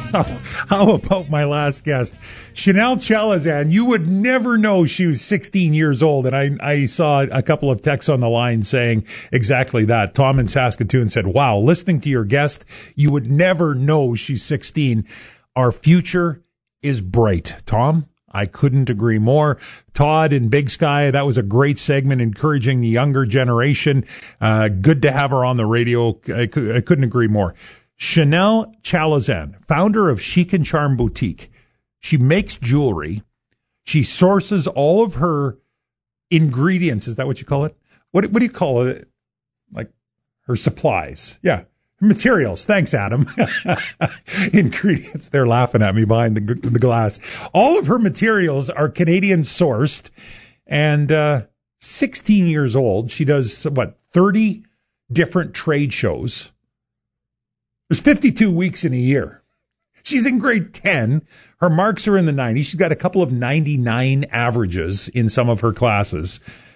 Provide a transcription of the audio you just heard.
How about my last guest, Chanel Chalazan? You would never know she was 16 years old, and I saw a couple of texts on the line saying exactly that. Tom in Saskatoon said, wow, listening to your guest, you would never know she's 16. Our future is bright. Tom, I couldn't agree more. Todd in Big Sky, that was a great segment encouraging the younger generation. Good to have her on the radio. I couldn't agree more. Chanel Chalazan, founder of Chic and Charm Boutique. She makes jewelry. She sources all of her ingredients. Is that what you call it? What do you call it? Like her supplies. Yeah. Materials. Thanks, Adam. Ingredients. They're laughing at me behind the glass. All of her materials are Canadian sourced, and 16 years old. She does, 30 different trade shows. There's 52 weeks in a year. She's in grade 10. Her marks are in the 90s. She's got a couple of 99 averages in some of her classes.